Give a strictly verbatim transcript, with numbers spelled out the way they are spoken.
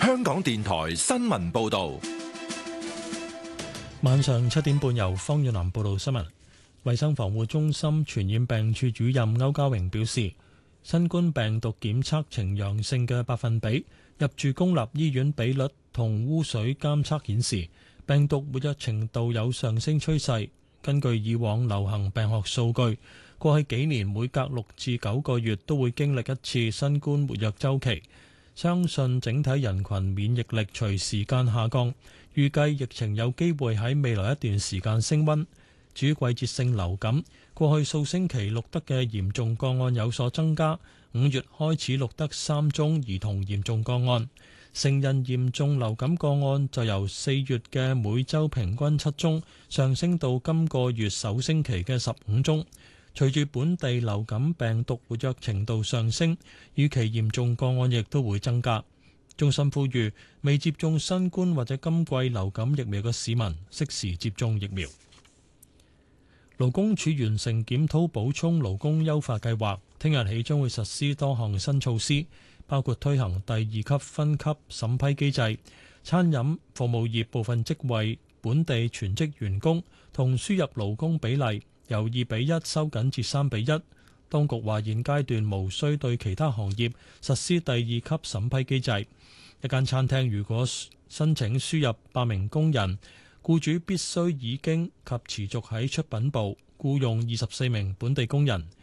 香港電台新聞報道。 晚上七點半由方遠南報道新聞。衛生防護中心傳染病處主任歐家榮表示，新冠病毒檢測呈陽性嘅百分比、入住公立醫院比率同污水監測顯示，病毒活躍程度有上升趨勢。根據以往流行病學數據，過去幾年每隔六至九個月都會經歷一次新冠活躍週期。相信整體人群免疫力隨時間下降，預計疫情有機會喺未來一段時間升溫。至於季節性流感，過去數星期錄得嘅嚴重個案有所增加，五月開始錄得三宗兒童嚴重個案，成人嚴重流感個案就由四月嘅每週平均七宗上升到今個月首星期嘅十五宗。隨住本地流感病毒活躍程度上升，預期嚴重個案亦都會增加。中心呼籲未接種新冠或者今季流感疫苗嘅市民適時接種疫苗。勞工處完成檢討補充勞工優化計劃，聽日起將會實施多項新措施，包括推行第二級分級審批機制，餐飲服務業部分職位本地全職員工同輸入勞工比例由二比一收緊至三比一。當局話現階段無需對其他行業實施第二級審批機制。一間餐廳如果申請輸入八名工人，僱主必須已經及持續喺出品部僱用二十四名本地工人。